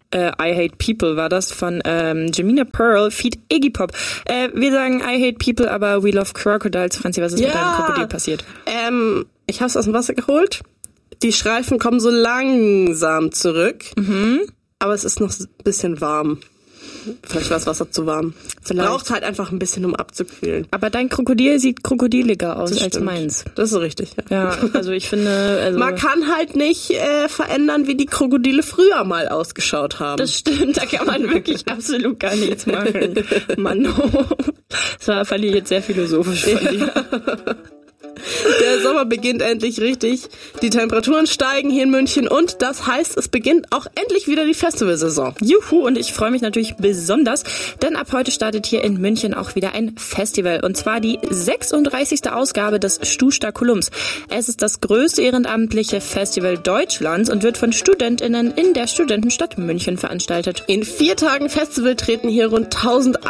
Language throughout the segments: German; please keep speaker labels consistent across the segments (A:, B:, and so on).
A: I Hate People war das von Jamina Pearl feat. Iggy Pop. Wir sagen I Hate People, aber we love Crocodiles. Franzi, was ist mit deinem Krokodil passiert?
B: Ich hab's aus dem Wasser geholt. Die Streifen kommen so langsam zurück. Aber es ist noch ein bisschen warm. Vielleicht war das Wasser zu warm. Braucht halt einfach ein bisschen, um abzukühlen.
A: Aber dein Krokodil sieht krokodiliger aus als meins.
B: Das ist richtig,
A: ja. Also ich finde...
B: Man kann halt nicht verändern, wie die Krokodile früher mal ausgeschaut haben.
A: Das stimmt, da kann man wirklich absolut gar nichts machen. Mann, das fand ich jetzt sehr philosophisch von dir.
B: Der Sommer beginnt endlich richtig. Die Temperaturen steigen hier in München und das heißt, es beginnt auch endlich wieder die Festivalsaison.
A: Juhu, und ich freue mich natürlich besonders, denn ab heute startet hier in München auch wieder ein Festival und zwar die 36. Ausgabe des Stu-Stakulums. Es ist das größte ehrenamtliche Festival Deutschlands und wird von StudentInnen in der Studentenstadt München veranstaltet.
B: In 4 Tagen Festival treten hier rund 100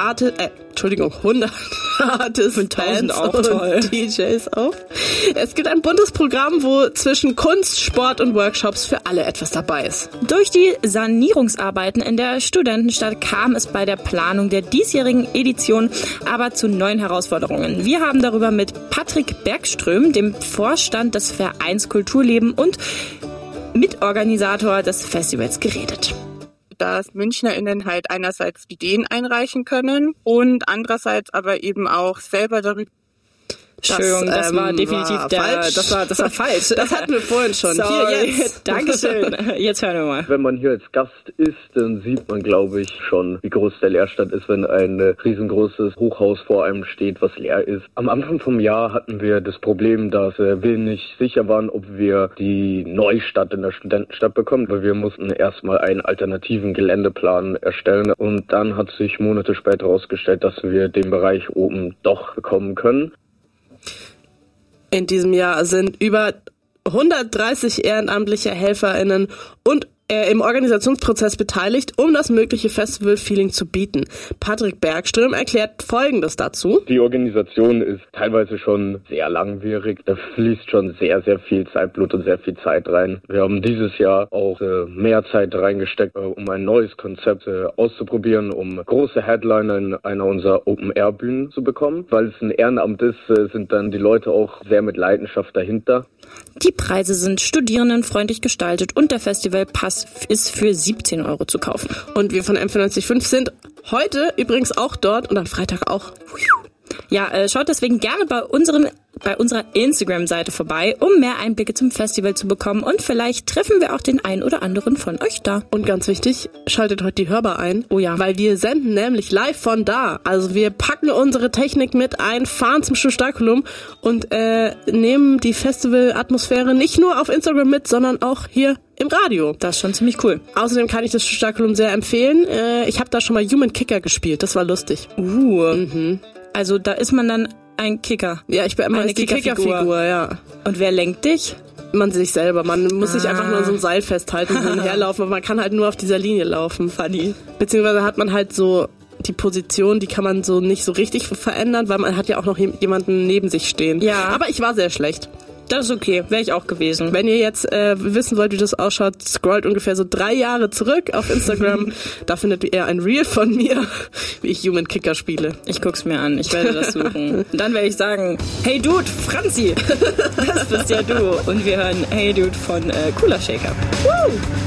B: Artists, Bands und DJs auf. Es gibt ein buntes Programm, wo zwischen Kunst, Sport und Workshops für alle etwas dabei ist.
A: Durch die Sanierungsarbeiten in der Studentenstadt kam es bei der Planung der diesjährigen Edition aber zu neuen Herausforderungen. Wir haben darüber mit Patrick Bergström, dem Vorstand des Vereins Kulturleben und Mitorganisator des Festivals, geredet.
C: Dass MünchnerInnen halt einerseits Ideen einreichen können und andererseits aber eben auch selber darüber...
A: Entschuldigung, das war definitiv
B: falsch. Das war falsch. Das hatten wir vorhin schon.
A: Sorry. Hier, jetzt. Dankeschön. Jetzt hören wir mal.
D: Wenn man hier als Gast ist, dann sieht man, glaube ich, schon, wie groß der Leerstand ist, wenn ein riesengroßes Hochhaus vor einem steht, was leer ist. Am Anfang vom Jahr hatten wir das Problem, dass wir nicht sicher waren, ob wir die Neustadt in der Studentenstadt bekommen, weil wir mussten erstmal einen alternativen Geländeplan erstellen und dann hat sich Monate später herausgestellt, dass wir den Bereich oben doch bekommen können.
B: In diesem Jahr sind über 130 ehrenamtliche HelferInnen und im Organisationsprozess beteiligt, um das mögliche Festival-Feeling zu bieten. Patrick Bergström erklärt Folgendes dazu.
D: Die Organisation ist teilweise schon sehr langwierig. Da fließt schon sehr, sehr viel Zeitblut und sehr viel Zeit rein. Wir haben dieses Jahr auch mehr Zeit reingesteckt, um ein neues Konzept auszuprobieren, um große Headliner in einer unserer Open-Air-Bühnen zu bekommen. Weil es ein Ehrenamt ist, sind dann die Leute auch sehr mit Leidenschaft dahinter.
A: Die Preise sind studierendenfreundlich gestaltet und der Festivalpass ist für 17 € zu kaufen.
B: Und wir von M945 sind heute übrigens auch dort und am Freitag auch.
A: Ja, schaut deswegen gerne bei unserer Instagram-Seite vorbei, um mehr Einblicke zum Festival zu bekommen und vielleicht treffen wir auch den einen oder anderen von euch da.
B: Und ganz wichtig, schaltet heute die Hörbar ein.
A: Oh ja.
B: Weil wir senden nämlich live von da. Also wir packen unsere Technik mit ein, fahren zum Stu-Stakulum und nehmen die Festival-Atmosphäre nicht nur auf Instagram mit, sondern auch hier im Radio.
A: Das ist schon ziemlich cool.
B: Außerdem kann ich das Stu-Stakulum sehr empfehlen. Ich habe da schon mal Human Kicker gespielt. Das war lustig.
A: Also da ist man dann ein Kicker.
B: Ja, ich bin immer
A: eine
B: die Kickerfigur, ja.
A: Und wer lenkt dich?
B: Man sich selber. Man muss sich einfach nur so ein Seil festhalten und herlaufen, aber man kann halt nur auf dieser Linie laufen.
A: Funny.
B: Beziehungsweise hat man halt so die Position, die kann man so nicht so richtig verändern, weil man hat ja auch noch jemanden neben sich stehen.
A: Ja.
B: Aber ich war sehr schlecht.
A: Das ist okay, wäre ich auch gewesen.
B: Wenn ihr jetzt wissen wollt, wie das ausschaut, scrollt ungefähr so 3 Jahre zurück auf Instagram. Da findet ihr ein Reel von mir, wie ich Human Kicker spiele.
A: Ich guck's mir an, ich werde das suchen. Dann werde ich sagen, hey Dude, Franzi, das bist ja du. Und wir hören Hey Dude von Cooler Shaker.
B: Woo!